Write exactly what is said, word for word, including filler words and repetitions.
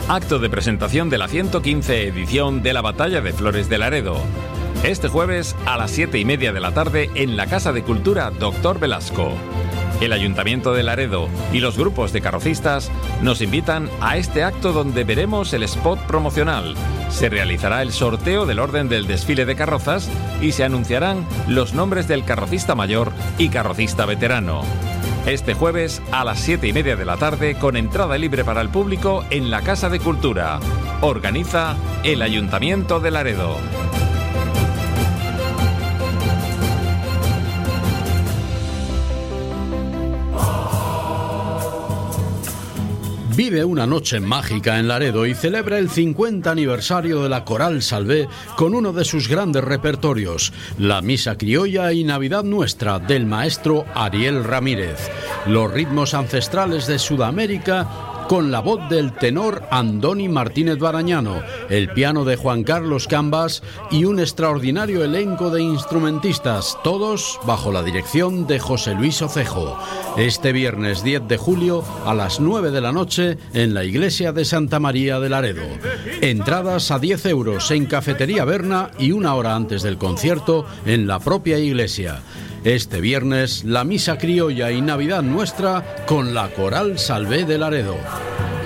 Acto de presentación de la ciento quince edición de la Batalla de Flores de Laredo. Este jueves a las siete y media de la tarde en la Casa de Cultura Doctor Velasco. El Ayuntamiento de Laredo y los grupos de carrocistas nos invitan a este acto donde veremos el spot promocional. Se realizará el sorteo del orden del desfile de carrozas y se anunciarán los nombres del carrocista mayor y carrocista veterano. Este jueves a las siete y media de la tarde con entrada libre para el público en la Casa de Cultura. Organiza el Ayuntamiento de Laredo. Vive una noche mágica en Laredo y celebra el cincuenta aniversario de la Coral Salvé con uno de sus grandes repertorios, la Misa Criolla y Navidad Nuestra del maestro Ariel Ramírez. Los ritmos ancestrales de Sudamérica con la voz del tenor Andoni Martínez Barañano, el piano de Juan Carlos Cambas y un extraordinario elenco de instrumentistas, todos bajo la dirección de José Luis Ocejo. Este viernes diez de julio a las nueve de la noche en la iglesia de Santa María de Laredo. Entradas a diez euros en Cafetería Berna y una hora antes del concierto en la propia iglesia. Este viernes, la Misa Criolla y Navidad Nuestra con la Coral Salvé de Laredo.